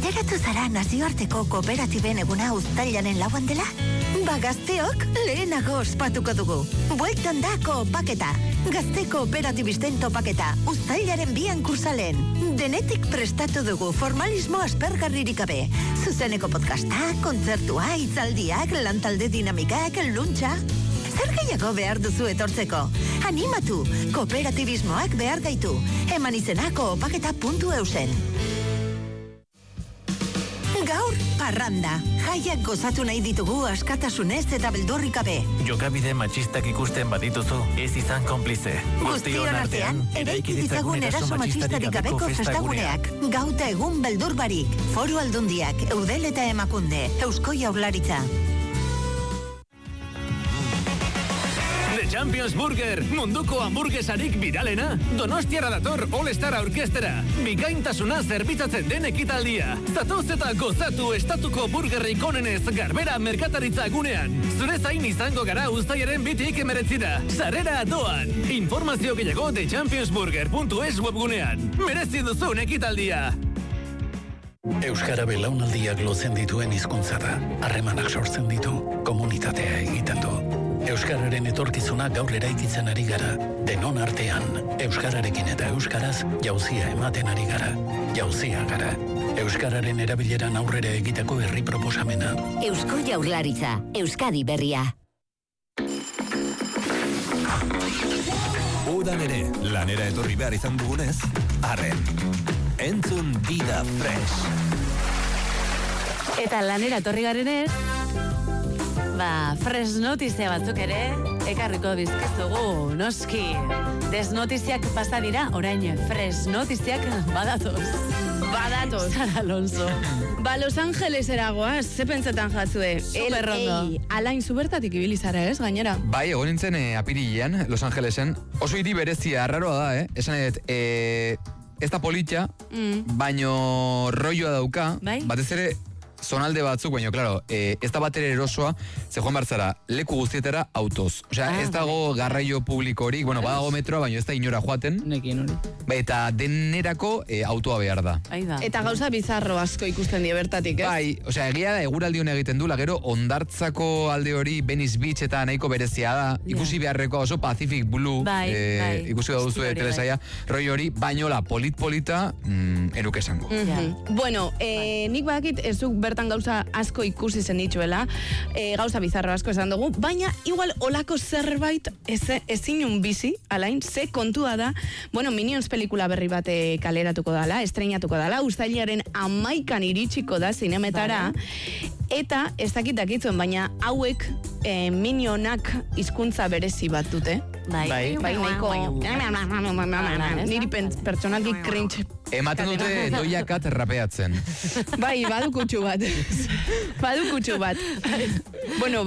Enteratu zara nazioarteko kooperatiben eguna uztailaren 4 dela? Gazteok lehenago ospatuko dugu. Bueltan da Koopaketa. Gazte kooperatibisten topaketa. Uztailaren 2 kursalen. Denetik prestatu dugu formalismo aspergarririk gabe. Zuzeneko podcasta, kontzertua, hitzaldiak, lantalde dinamikak, luntxa. Zer gehiago behar duzu etortzeko? Animatu! Kooperatibismoak behar gaitu. Eman izena koopaketa.eusen. Gaur, parranda. Jaiak gozatu nahi ditugu askatasunez eta beldurrik gabe. Jokabide matxistak ikusten badituzu, ez izan konplize. Guztion artean, eraiki ditzagun eraso matxistarik gabeko festaguneak. Gauta egun beldur barik. Foru Aldundiak, Eudel eta Emakunde, Eusko Jaurlaritza. The Champions Burger, munduko hamburguesarik biralena. Donostiara dator All-Star Orkestera. Bikaintasuna zerbitzatzen den ekitaldia. Zatoz eta gozatu estatuko burgerrik onenez Garbera merkataritza gunean. Zure zain izango gara uztailaren 2tik 19. Sarrera doan. Informazio gehiago thechampionsburger.es webgunean. Merezi duzun ekitaldia. Euskara belaunaldiak lotzen dituen hizkuntza da. Harremanak sortzen ditu, komunitatea egiten du. Euskararen etorkizuna gaur eraikitzen ari gara. Denon artean, euskararekin eta euskaraz jauzia ematen ari gara. Jauzia gara. Euskararen erabileran aurrera egiteko herri proposamena. Eusko Jaurlaritza, Euskadi berria. Udan ere, lanera etorri behar izan dugunez, arren. Entzun Vida Fresh. Eta lanera etorri garenez, fresh notizia batzuk ere, ekarriko bizkizugu, noski. Desnotiziak pasa dira, orain fresh notiziak badatoz. Sara Alonso. Los Angeles eragoaz, ze pentsetan jatzue? Superrondo. Alain zubertatik ibilizara ez, gainera? Bai, egon nintzen apirilean, Los Angelesen. Oso hiri berezia, arraroa da, Esan edet, ez da politxa, baino rolloa dauka, batez ere, zonalde batzuk, baina, klaro, ez da batera erosoa, ze joan bertzara, leku guztietara autoz. Osea, ez dago garraio publikorik, bueno, badago metroa, baina ez da inora joaten. Nekin hori. Eta denerako autoa behar da. Eta gauza bizarro asko ikusten die bertatik, ez? Bai, osea, egia da, eguraldi hona egiten du, gero, ondartzako alde hori, Venice Beach eta nahiko berezia da, ikusi beharreko oso Pacific Blue, ikusi da duzu telesaia, roi hori, bainola, polita, eruk esango. Bueno, nik badakit ez duk bertan gauza asko ikusi zen dituela, gauza bizarro asko esan dugu, baina igual olako zerbait ezin un bizi, alain, ze kontua da, bueno, Minions pelikula berri bate kaleratuko dala, estreinatuko dala, uztailaren 11 iritsiko da zinemetara, eta ez dakitzuen, baina hauek Minionak hizkuntza berezi bat dute. Bai, nahiko niri pertsonalki cringe. Ematen dute doiakat rapeatzen. Bai, badukutxu bat. Bueno,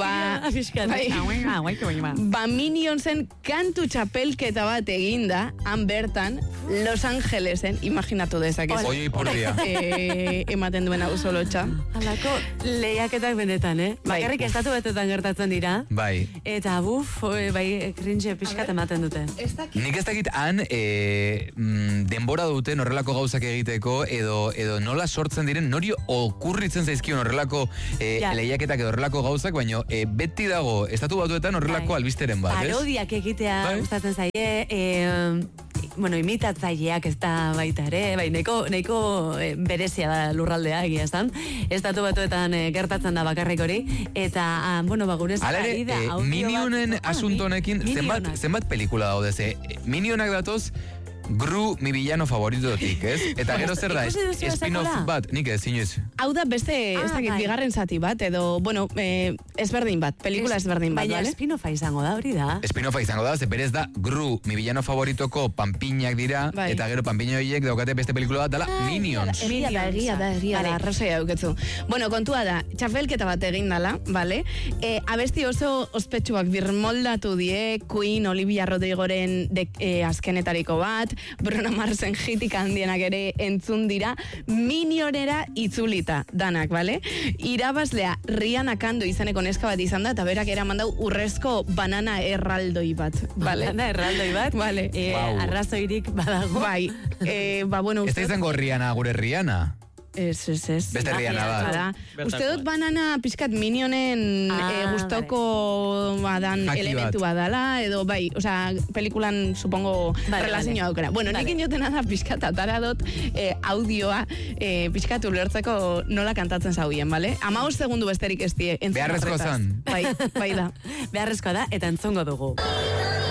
Minionsen kantu txapelketa bat eginda, han bertan, Los Angelesen, imaginatu dezakez. Oie ipurdia. Ematen duen hau solotxa. Halako lehiaketak benetan, Bakarrik estatu betetan gertatzen dira. Bai. Eta bai, cringe pixkat ematen dute. Nik ez dakit han denbora duten horrelako gauzak egiteko edo nola sortzen diren, nori okurritzen zaizkion horrelako lehiaketak edo horrelako gauzak, baina beti dago estatu batuetan horrelako albisteren bat, ez? Parodiak egitea gustatzen zaie, bueno, imitatzaileak ez da baita ere, bai, nahiko berezia da lurraldea egia estan, estatu batuetan gertatzen da bakarrik hori, eta, bueno, gure zari da, Minionen asunto honekin, zenbat pelikula daude, Minionak datoz, Gru, mi villano favoritotik, ez? Eta gero zer da, spin-off bat, nik ez, zinuz. Hau da beste, ez dakit, bigarren zati bat, edo, bueno, ezberdin bat, pelikula ezberdin bat, baina spin-offa izango da, hori da? Spin-offa izango da, ze berez da, Gru, mi villano favoritoko panpinak dira, eta gero panpina horiek daukate beste pelikula bat dela Minions. Egia da, arrazoia dauketzu. Bueno, kontua da, txapelketa bat egin dala, bale? Abesti oso ospetsuak birmoldatu die, Queen, Olivia Rodrigoren azkenetariko bat, Bruno Marsen hitik handienak ere entzun dira, Minionera itzulita danak, bale? Irabazlea Rihanna Kando izeneko neska bat izan da, eta berak eraman dau urrezko banana erraldoi bat, bale? Banana erraldoi bat? Bale. Arrazoirik badago. Bai, bueno... Ez da izango Rihanna, gure Rihanna? Ez. Beste herriana bat. Uste dut banana pizkat minionen gustoko badan elementu badala, edo bai, osea, pelikulan supongo relazioa daukara. Bueno, nik inotena da pizkat atara dut audioa pizkat ulertzeko nola kantatzen zaudien, bale? 15 segundu besterik ez die. Beharrezko zan. Bai da. Beharrezkoa da, eta entzongo dugu.